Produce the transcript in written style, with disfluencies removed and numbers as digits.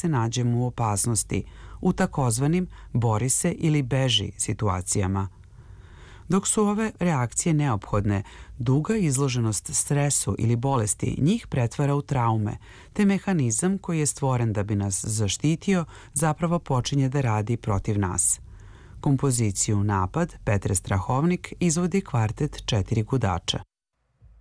se nađemo u opasnosti, u takozvanim bori se ili beži situacijama. Dok su ove reakcije neophodne, duga izloženost stresu ili bolesti njih pretvara u traume, te mehanizam koji je stvoren da bi nas zaštitio zapravo počinje da radi protiv nas. Kompoziciju Napad Petre Strahovnik izvodi kvartet 4 gudača.